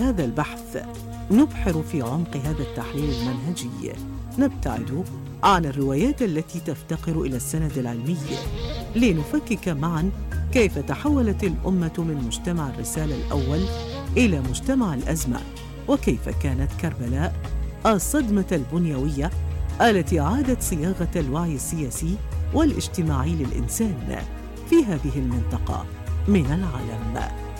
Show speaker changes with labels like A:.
A: هذا البحث نبحر في عمق هذا التحليل المنهجي، نبتعد عن الروايات التي تفتقر إلى السند العلمي، لنفكك معا كيف تحولت الأمة من مجتمع الرسالة الأول إلى مجتمع الأزمة، وكيف كانت كربلاء الصدمة البنيوية التي أعادت صياغة الوعي السياسي والاجتماعي للإنسان في هذه المنطقة من العالم.